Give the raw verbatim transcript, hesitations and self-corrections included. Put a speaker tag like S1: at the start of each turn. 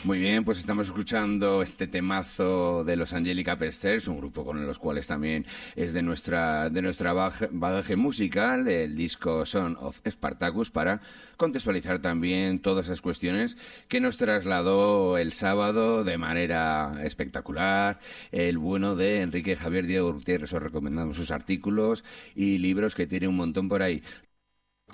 S1: Muy bien, pues estamos escuchando este temazo de los Angelica Pesters, un grupo con los cuales también es de nuestra de nuestra bagaje, bagaje musical, el disco Son of Spartacus, para contextualizar también todas esas cuestiones que nos trasladó el sábado de manera espectacular el bueno de Enrique Javier Diego Gutiérrez. Os recomendamos sus artículos y libros, que tiene un montón por ahí.